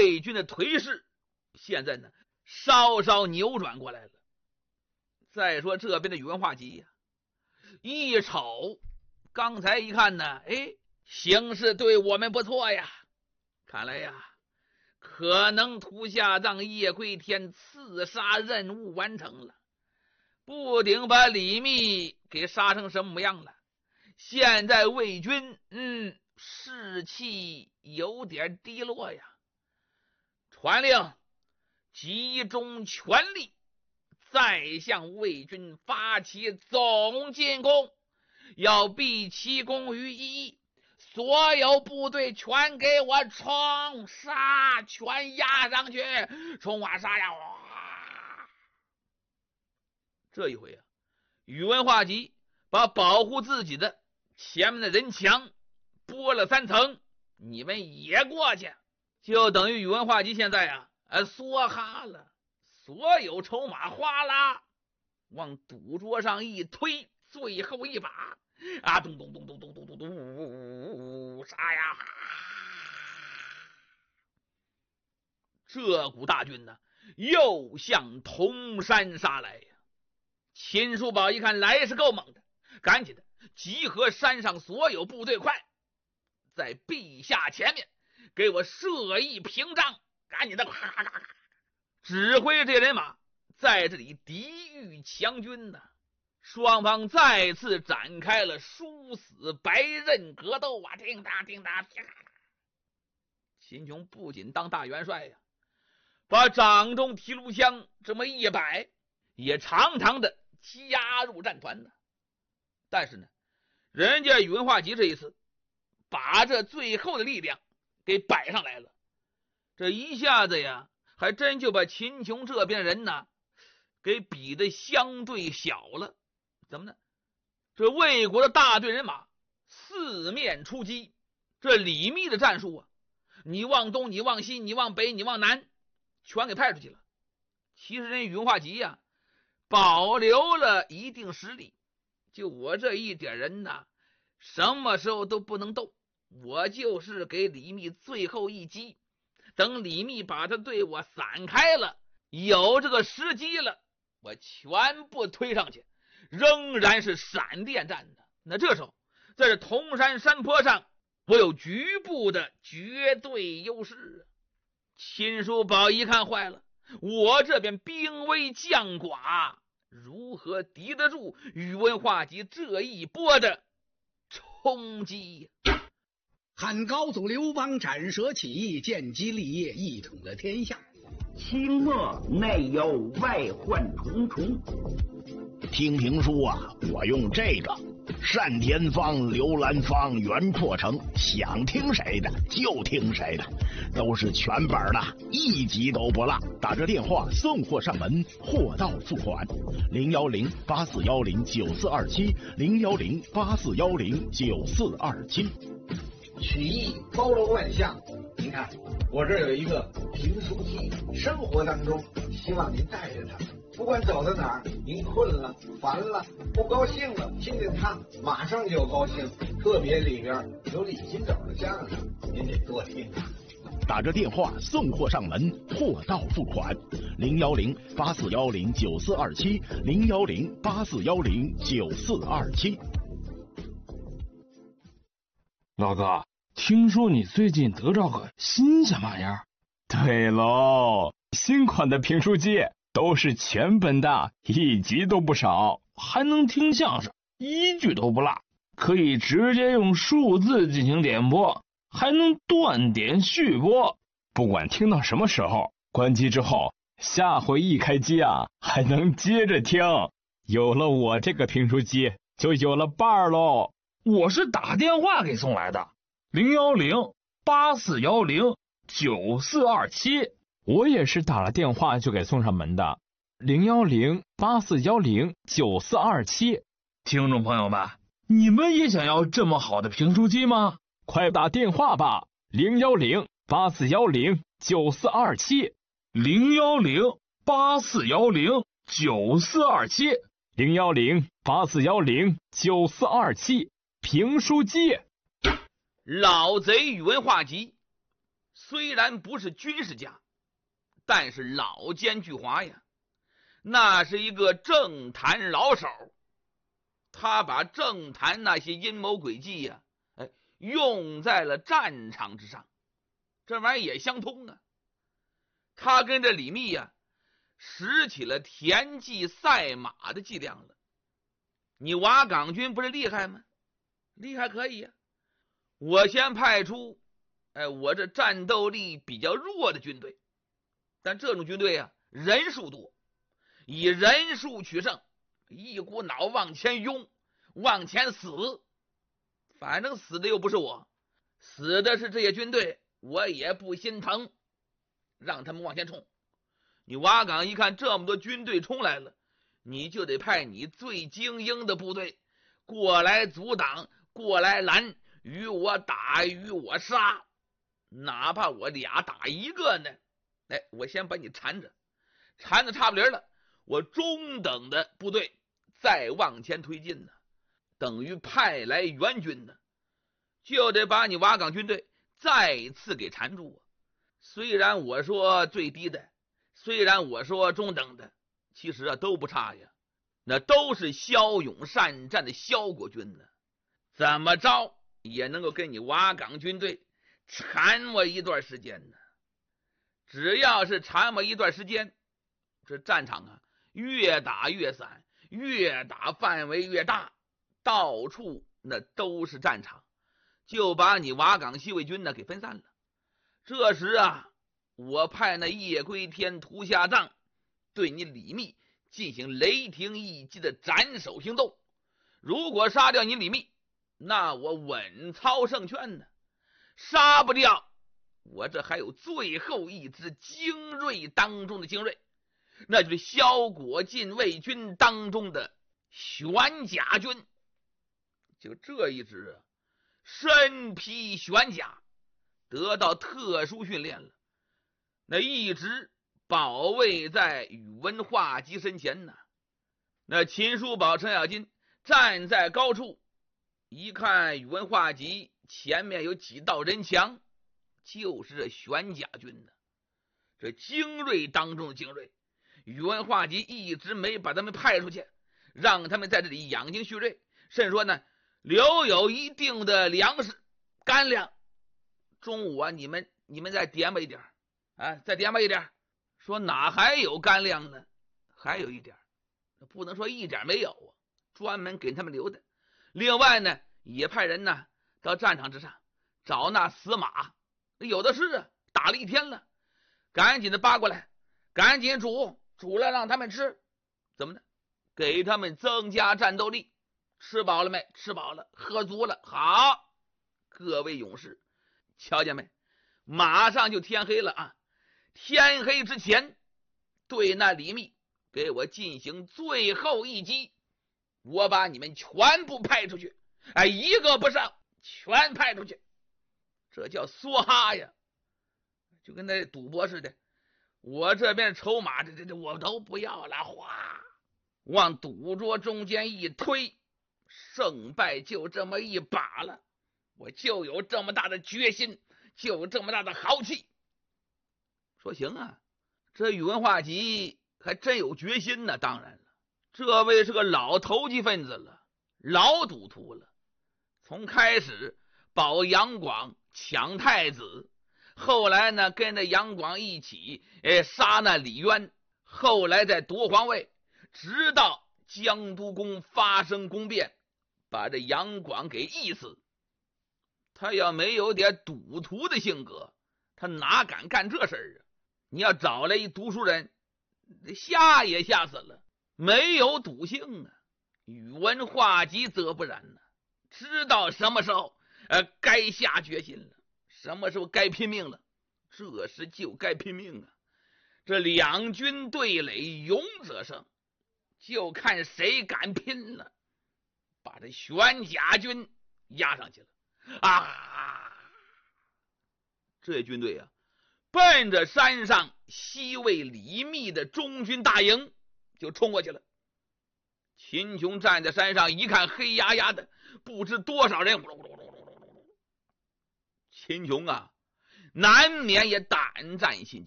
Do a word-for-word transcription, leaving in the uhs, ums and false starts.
魏军的颓势现在呢稍稍扭转过来了。再说这边的宇文化及呀、啊，一瞅刚才一看呢，哎，形势对我们不错呀，看来呀可能屠下葬叶归天刺杀任务完成了，不顶把李密给杀成什么模样了。现在魏军嗯士气有点低落呀，传令集中全力再向魏军发起总进攻，要毕其功于一役，所有部队全给我冲杀，全压上去，冲啊杀呀！哇！这一回啊，宇文化及把保护自己的前面的人墙拨了三层，你们也过去，就等于宇文化及现在啊，呃，梭哈了，所有筹码哗啦往赌桌上一推，最后一把啊，咚咚咚咚咚咚咚咚，杀呀！这股大军呢，又向铜山杀来呀！秦叔宝一看来是够猛的，赶紧的集合山上所有部队，快在陛下前面给我设一屏障，赶紧的咔咔咔指挥这人马在这里抵御强军呢。双方再次展开了殊死白刃格斗啊！叮当叮当，秦琼不仅当大元帅呀，把掌中提炉枪这么一摆，也常常的加入战团呢。但是呢，人家宇文化及这一次把这最后的力量给摆上来了，这一下子呀，还真就把秦琼这边人呢给比得相对小了。怎么呢？这魏国的大队人马四面出击，这李密的战术啊，你往东，你往西，你往北，你往南，全给派出去了。其实人宇文化及呀，保留了一定实力，就我这一点人呢，什么时候都不能动，我就是给李密最后一击，等李密把他队伍散开了，有这个时机了，我全部推上去，仍然是闪电战的。那这时候在这铜山山坡上，我有局部的绝对优势。秦叔宝一看坏了，我这边兵微将寡，如何敌得住宇文化及这一波的冲击？ 汉高祖刘邦斩蛇起义，建基立业，一统了天下。 清末内忧外患重重。 听评书啊，我用这个单田芳、刘兰芳、袁阔成，想听谁的就听谁的，都是全本的，一集都不落。打这电话送货上门，货到付款。零幺零八四幺零九四二七，零幺零八四幺零九四二七。 曲艺包罗万象，您看我这有一个评书机，生活当中希望您带着它，不管走到哪儿，您困了、烦了、不高兴了，听见它马上就高兴。特别里边有李金斗的相声，您得多听啊。 打着电话送货上门，货到付款。零幺零八四幺零九四二七，零幺零八四幺零九四二七。 老哥，听说你最近得着个新鲜玩意儿？ 对喽，新款的评书机都是全本的，一集都不少， 还能听相声，一句都不落，可以直接用数字进行点播，还能断点续播， 不管听到什么时候，关机之后，下回一开机啊，还能接着听。有了我这个评书机，就有了伴儿喽。 我是打电话给送来的，零幺零八四幺零九四二七。 我也是打了电话就给送上门的，零幺零八四幺零九四二七。 听众朋友们，你们也想要这么好的评书机吗？ 快打电话吧，零幺零八四幺零九四二七， 零幺零八四幺零九四二七， 零幺零八四幺零九四二七。评书机。 老贼宇文化及虽然不是军事家，但是老奸巨猾呀，那是一个政坛老手。他把政坛那些阴谋诡计呀，哎，用在了战场之上，这玩意儿也相通啊。他跟这李密呀，使起了田忌赛马的伎俩了。你瓦岗军不是厉害吗？厉害可以呀。我先派出，哎，我这战斗力比较弱的军队，但这种军队啊，人数多，以人数取胜，一股脑往前拥，往前死，反正死的又不是我，死的是这些军队，我也不心疼，让他们往前冲。你瓦岗一看这么多军队冲来了，你就得派你最精英的部队过来阻挡，过来拦，与我打，与我杀，哪怕我俩打一个呢，哎，我先把你缠着，缠的差不离了，我中等的部队再往前推进呢，等于派来援军呢，就得把你瓦岗军队再次给缠住啊。虽然我说最低的，虽然我说中等的，其实啊都不差呀，那都是骁勇善战的萧国军呢，怎么着也能够跟你瓦岗军队缠我一段时间呢。只要是缠我一段时间，这战场啊越打越散，越打范围越大，到处那都是战场，就把你瓦岗西魏军呢给分散了。这时啊，我派那夜归天屠下帐对你李密进行雷霆一击的斩首行动。如果杀掉你李密，那我稳操胜券呢。杀不掉，我这还有最后一支精锐当中的精锐，那就是萧国禁卫军当中的玄甲军。就这一支啊，身披玄甲，得到特殊训练了，那一直保卫在宇文化及身前呢。那秦叔宝、程咬金站在高处，一看宇文化及前面有几道人墙，就是这玄甲军呢，这精锐当中的精锐。宇文化及一直没把他们派出去，让他们在这里养精蓄锐，甚至说呢留有一定的粮食干粮，中午啊你们你们再点吧一点啊，再点吧一点。说哪还有干粮呢？还有一点，不能说一点没有啊，专门给他们留的。另外呢，也派人呢到战场之上找那死马，有的是啊，打了一天了，赶紧的扒过来，赶紧煮，煮了让他们吃。怎么呢？给他们增加战斗力。吃饱了没？吃饱了。喝足了。好，各位勇士，瞧见没？马上就天黑了啊！天黑之前，对那李密给我进行最后一击，我把你们全部派出去，哎，一个不剩，全派出去。这叫梭哈呀，就跟那赌博似的。我这边筹码，这这这我都不要了，哗，往赌桌中间一推，胜败就这么一把了。我就有这么大的决心，就有这么大的豪气。说行啊，这宇文化及还真有决心呢。当然了，这位是个老投机分子了，老赌徒了。从开始保杨广抢太子，后来呢跟着杨广一起哎杀那李渊，后来再夺皇位，直到江都宫发生宫变，把这杨广给缢死。他要没有点赌徒的性格，他哪敢干这事儿啊？你要找来一读书人，吓也吓死了，没有赌性啊。宇文化及则不然呢，知道什么时候呃该下决心了，什么时候该拼命了，这时就该拼命啊。这两军对垒，勇者胜，就看谁敢拼了。把这玄甲军压上去了啊！这军队啊，奔着山上西魏李密的中军大营就冲过去了。秦琼站在山上一看，黑压压的，不知多少人。秦琼啊， 难免也胆战心惊。